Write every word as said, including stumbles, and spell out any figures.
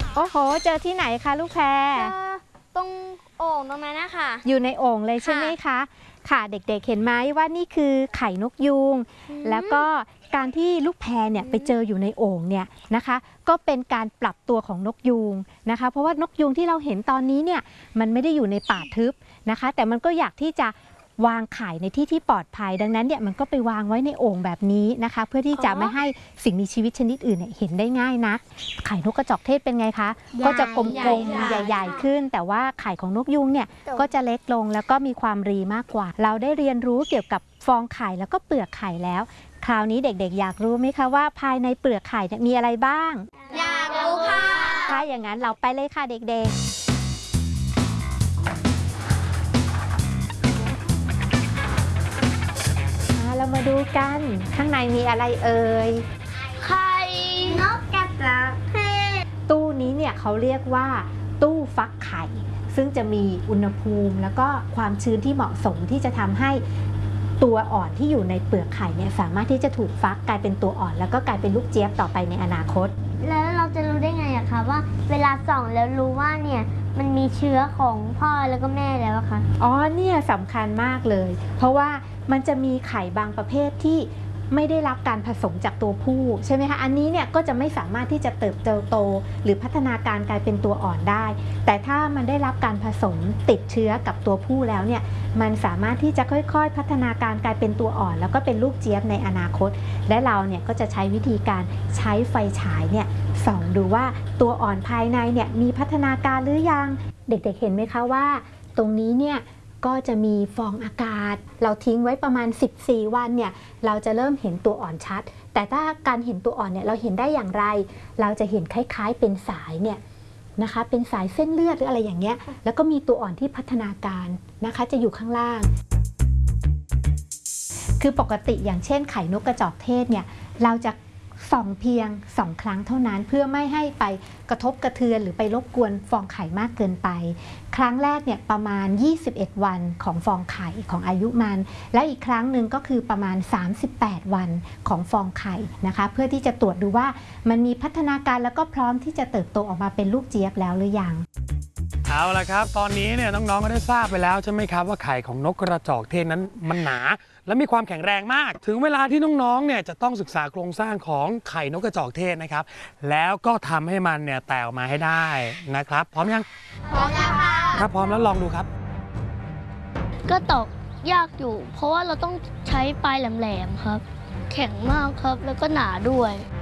โอ้โหเจอที่ไหนคะลูกแพรเจอตรงโอ่งตรงนั้นนะคะอยู่ในโอ่งเลยใช่ไหมคะค่ะเด็กๆเห็นไหมว่านี่คือไข่นกยูงแล้วก็การที่ลูกแพรเนี่ยไปเจออยู่ในโอ่งเนี่ยนะคะก็เป็นการปรับตัวของนกยูงนะคะเพราะว่านกยูงที่เราเห็นตอนนี้เนี่ยมันไม่ได้อยู่ในป่าทึบนะคะแต่มันก็อยากที่จะวางไข่ในที่ที่ปลอดภัยดังนั้นเนี่ยมันก็ไปวางไว้ในโอ่งแบบนี้นะคะเพื่อที่จะไม่ให้สิ่งมีชีวิตชนิดอื่นเนี่ยเห็นได้ง่ายนักไข่นกกระจอกเทศเป็นไงคะก็จะกลมๆใหญ่ๆขึ้นแต่ว่าไข่ของนกยูงเนี่ยก็จะเล็กลงแล้วก็มีความรีมากกว่าเราได้เรียนรู้เกี่ยวกับฟองไข่แล้วก็เปลือกไข่แล้วคราวนี้เด็กๆอยากรู้ไหมคะว่าภายในเปลือกไข่มีอะไรบ้างอยากรู้ค่ะถ้าอย่างนั้นเราไปเลยค่ะเด็กๆเรามาดูกันข้างในมีอะไรเอ่ยไข่นกกระจอกเทศตู้นี้เนี่ยเขาเรียกว่าตู้ฟักไข่ซึ่งจะมีอุณหภูมิแล้วก็ความชื้นที่เหมาะสมที่จะทำให้ตัวอ่อนที่อยู่ในเปลือกไข่เนี่ยสามารถที่จะถูกฟักกลายเป็นตัวอ่อนแล้วก็กลายเป็นลูกเจี๊ยบต่อไปในอนาคตแล้วเราจะรู้ได้ไงอะคะว่าเวลาส่องแล้วรู้ว่าเนี่ยมันมีเชื้อของพ่อแล้วก็แม่แล้วอะคะอ๋อเนี่ยสำคัญมากเลยเพราะว่ามันจะมีไข่บางประเภทที่ไม่ได้รับการผสมจากตัวผู้ใช่ไหมคะอันนี้เนี่ยก็จะไม่สามารถที่จะเติบโตหรือพัฒนาการกลายเป็นตัวอ่อนได้แต่ถ้ามันได้รับการผสมติดเชื้อกับตัวผู้แล้วเนี่ยมันสามารถที่จะค่อยๆพัฒนาการกลายเป็นตัวอ่อนแล้วก็เป็นลูกเจี๊ยบในอนาคตและเราเนี่ยก็จะใช้วิธีการใช้ไฟฉายเนี่ยส่องดูว่าตัวอ่อนภายในเนี่ยมีพัฒนาการหรือยังเด็กๆเห็นไหมคะว่าตรงนี้เนี่ยก็จะมีฟองอากาศเราทิ้งไว้ประมาณสิบสี่วันเนี่ยเราจะเริ่มเห็นตัวอ่อนชัดแต่ถ้าการเห็นตัวอ่อนเนี่ยเราเห็นได้อย่างไรเราจะเห็นคล้ายๆเป็นสายเนี่ยนะคะเป็นสายเส้นเลือดหรืออะไรอย่างเงี้ยแล้วก็มีตัวอ่อนที่พัฒนาการนะคะจะอยู่ข้างล่างคือปกติอย่างเช่นไข่นกกระจอกเทศเนี่ยเราจะส่องเพียงสองครั้งเท่านั้นเพื่อไม่ให้ไปกระทบกระเทือนหรือไปรบกวนฟองไข่มากเกินไปครั้งแรกเนี่ยประมาณยี่สิบเอ็ดวันของฟองไข่ของอายุมันและอีกครั้งหนึ่งก็คือประมาณสามสิบแปดวันของฟองไข่นะคะเพื่อที่จะตรวจดูว่ามันมีพัฒนาการแล้วก็พร้อมที่จะเติบโตออกมาเป็นลูกเจี๊ยบแล้วหรือยังเอาละครับตอนนี้เนี่ยน้องๆก็ได้ทราบไปแล้วใช่ไหมครับว่าไข่ของนกกระจอกเทศนั้นมันหนาและมีความแข็งแรงมากถึงเวลาที่น้องๆเนี่ยจะต้องศึกษาโครงสร้างของไข่นกกระจอกเทศนะครับแล้วก็ทำให้มันเนี่ยแตกออกมาให้ได้นะครับพร้อมยังพร้อมแล้วค่ะถ้าพร้อมแล้วลองดูครับก็ตอกยากอยู่เพราะว่าเราต้องใช้ปลายแหลมๆครับแข็งมากครับแล้วก็หนาด้วย